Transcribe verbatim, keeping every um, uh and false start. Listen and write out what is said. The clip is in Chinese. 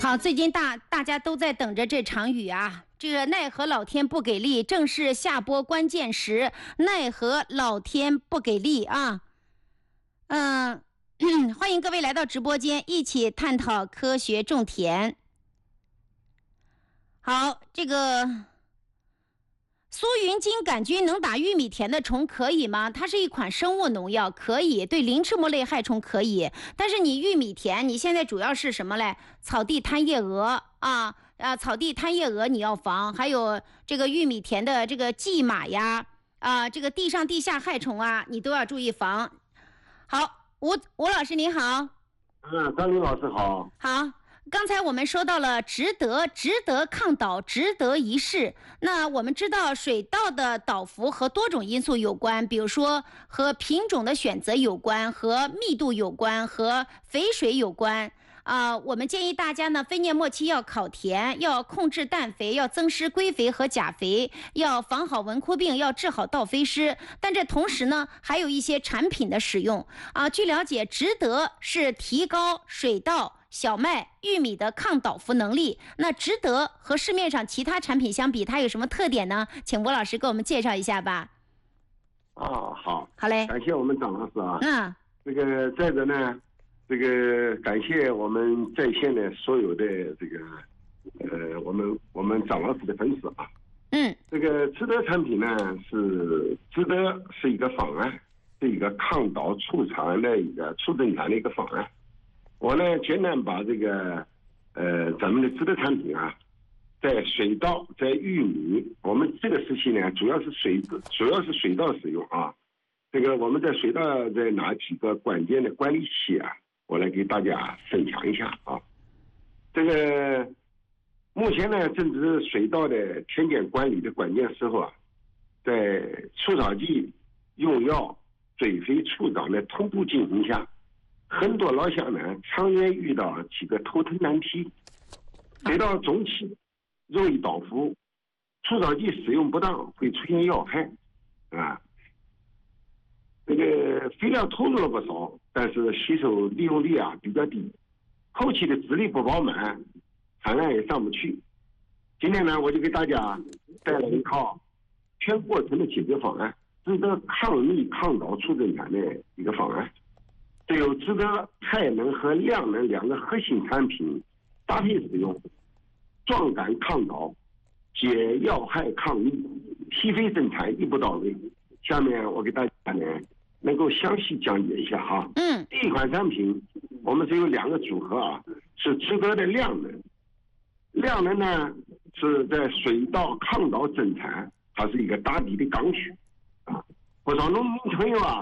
好，最近大大家都在等着这场雨啊，这个奈何老天不给力，正是下播关键时，奈何老天不给力啊。嗯、呃，欢迎各位来到直播间，一起探讨科学种田。好，这个苏云金杆菌能打玉米田的虫可以吗？它是一款生物农药，可以，对鳞翅目类害虫可以。但是你玉米田，你现在主要是什么嘞？草地贪叶蛾啊啊，草地贪叶蛾你要防，还有这个玉米田的这个蓟马呀啊，这个地上地下害虫啊，你都要注意防。好，吴吴老师您好。 嗯，张林老师好。 好。刚才我们说到了值得值得抗倒值得一试，那我们知道水稻的倒伏和多种因素有关，比如说和品种的选择有关，和密度有关，和肥水有关啊、呃。我们建议大家呢，非年末期要烤田，要控制氮肥，要增施硅肥和钾肥，要防好蚊枯病，要治好稻飞虱。但这同时呢，还有一些产品的使用啊、呃。据了解，值得是提高水稻、小麦、玉米的抗倒伏能力。那值得和市面上其他产品相比，它有什么特点呢？请吴老师给我们介绍一下吧。 啊，好， 好嘞， 感谢我们张老师啊。 嗯， 这个再者呢，这个感谢我们在线的所有的这个呃，我们我们张老师的粉丝啊。 嗯， 这个值得产品呢是值得是一个方案，是一个抗倒促产的一个促增产的一个方案。我呢，简单把这个，呃，咱们的值得产品啊，在水稻、在玉米，我们这个时期呢，主要是水，主要是水稻使用啊。这个我们在水稻在哪几个关键的管理期啊，我来给大家分享一下啊。这个目前呢，正值水稻的田间管理的关键时候啊，在除草剂、用药、追肥、除长的同步进行下。很多老乡呢，常年遇到几个头疼难题：水稻中期容易倒伏，除草剂使用不当会出现药害，啊，这个肥料投入了不少，但是吸收利用率啊比较低，后期的籽粒不饱满，产量也上不去。今天呢，我就给大家带来一套全过程的解决方案，值得抗逆抗倒促增产的一个方案。只有值得太能和量能两个核心产品搭配使用，壮杆抗倒，解药害抗逆，提肥增产一步到位。下面我给大家呢能够详细讲解一下哈。 嗯， 第一款产品我们只有两个组合啊，是值得的量能。量能呢是在水稻抗倒增产，它是一个打底的刚需啊。不少农民朋友啊。